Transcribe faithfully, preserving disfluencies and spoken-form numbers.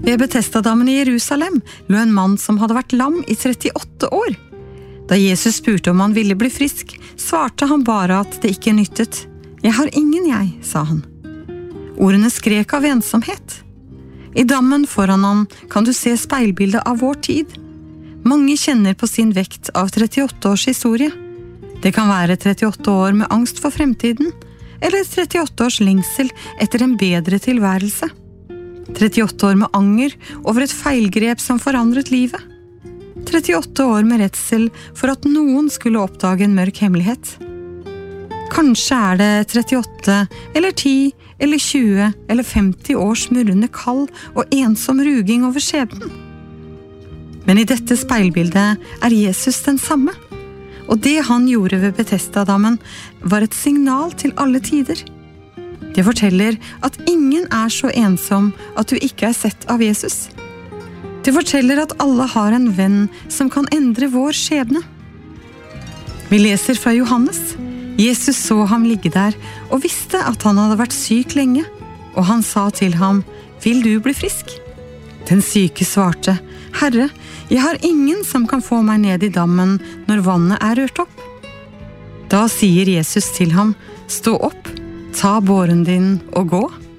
Ved Betesda-dammen i Jerusalem lå en mann som hadde vært lam i trettiåtte år. Da Jesus spurte om han ville bli frisk, svarte han bare at det ikke nyttet. «Jeg har ingen jeg», sa han. Ordene skrek av ensomhet. I dammen foran han kan du se speilbildet av vår tid. Mange kjenner på sin vekt av trettiåtte års historie. Det kan være trettiåtte år med angst for fremtiden, eller trettiåtte års lengsel etter en bedre tilværelse. trettiåtte år med anger over et feilgrep som forandret livet. trettiåtte år med redsel for at noen skulle oppdage en mørk hemmelighet. Kanskje er det trettiåtte, eller ti, eller tjue, eller femti års murrende kall og ensom ruging over skjebnen. Men i dette speilbildet er Jesus den samme, og det han gjorde ved Betesda-dammen var et signal til alle tider. Det forteller at ingen er så ensom at du ikke er sett av Jesus. Det forteller at alle har en venn som kan endre vår skjebne. Vi leser fra Johannes. Jesus så ham ligge der og visste at han hadde vært syk lenge, og han sa til ham, «Vil du bli frisk?» Den syke svarte, «Herre, jeg har ingen som kan få meg ned i dammen når vannet er rørt opp.» Da sier Jesus til ham, «Stå opp, ta båren din og gå.»